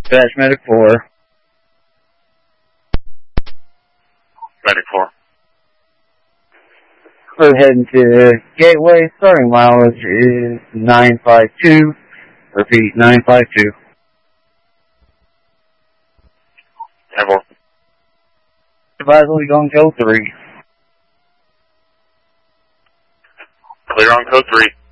Dispatch Medic 4. Medic 4. We're heading to Gateway. Starting mileage is 952. Repeat, 952. 10-4. Advise we going code 3. Clear on code 3.